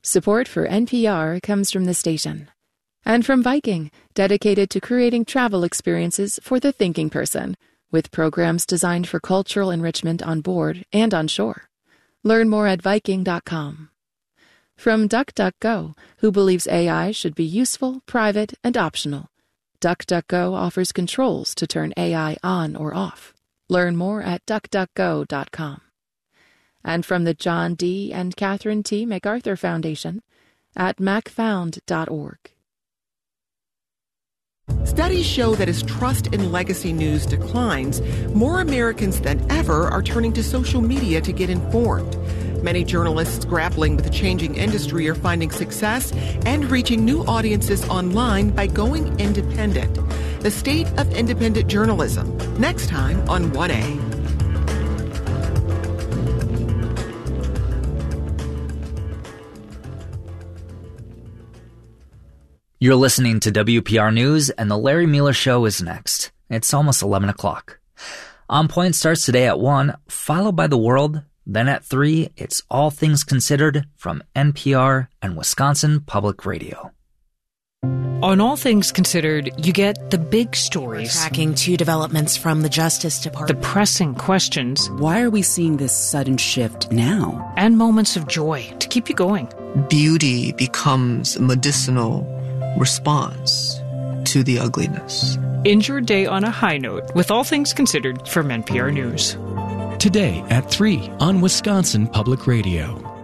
Support for NPR comes from the station. And from Viking, dedicated to creating travel experiences for the thinking person, with programs designed for cultural enrichment on board and on shore. Learn more at Viking.com. From DuckDuckGo, who believes AI should be useful, private, and optional. DuckDuckGo offers controls to turn AI on or off. Learn more at DuckDuckGo.com. And from the John D. and Catherine T. MacArthur Foundation at macfound.org. Studies show that as trust in legacy news declines, more Americans than ever are turning to social media to get informed. Many journalists grappling with the changing industry are finding success and reaching new audiences online by going independent. The state of independent journalism, next time on 1A. You're listening to WPR News, and the Larry Mueller Show is next. It's almost 11 o'clock. On Point starts today at 1, followed by The World. Then at 3, it's All Things Considered from NPR and Wisconsin Public Radio. On All Things Considered, you get the big stories. We're tracking 2 developments from the Justice Department. The pressing questions. Why are we seeing this sudden shift now? And moments of joy to keep you going. Beauty becomes medicinal response to the ugliness. End your day on a high note with All Things Considered from NPR News. Today at 3 on Wisconsin Public Radio.